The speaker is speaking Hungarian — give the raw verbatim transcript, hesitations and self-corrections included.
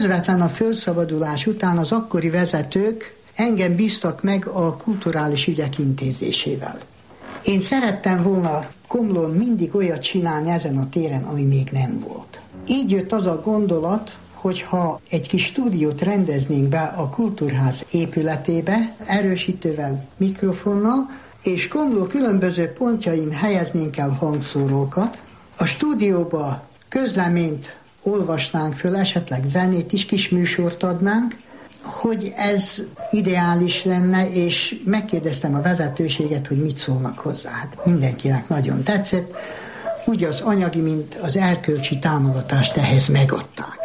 Közvetlen a felszabadulás után az akkori vezetők engem bíztak meg a kulturális ügyek intézésével. Én szerettem volna Komlón mindig olyat csinálni ezen a téren, ami még nem volt. Így jött az a gondolat, hogyha egy kis stúdiót rendeznénk be a Kultúrház épületébe, erősítővel, mikrofonnal, és Komló különböző pontjain helyeznénk el hangszórókat. A stúdióba közleményt olvasnánk föl, esetleg zenét is, kis műsort adnánk, hogy ez ideális lenne, és megkérdeztem a vezetőséget, hogy mit szólnak hozzá. Hát mindenkinek nagyon tetszett, úgy az anyagi, mint az erkölcsi támogatást ehhez megadták.